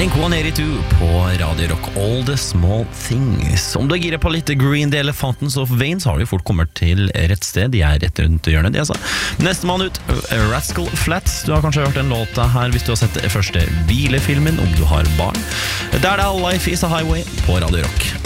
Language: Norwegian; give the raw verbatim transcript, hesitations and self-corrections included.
Blink one eighty-two på Radio Rock, All the Small Things. Om du er gira på litt Green Day eller Fountains of Wayne, så har du fort kommet til rett sted. De er rett rundt hjørnet, de altså. Neste mann ut, Rascal Flatts. Du har kanskje hørt den låta her hvis du har sett første bilefilmen om du har barn. Der det er Life is a Highway på Radio Rock.